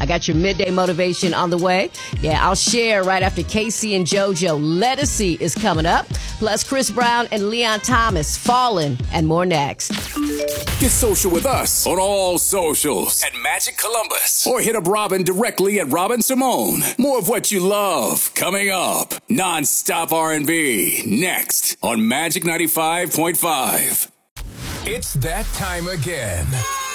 I got your midday motivation on the way. Yeah, I'll share right after Casey and JoJo. Lettucey is coming up. Plus Chris Brown and Leon Thomas, Fallen, and more next. Get social with us on all socials at Magic Columbus. Or hit up Robin directly at Robin Simone. More of what you love coming up. Non-stop R&B next on Magic 95.5. It's that time again.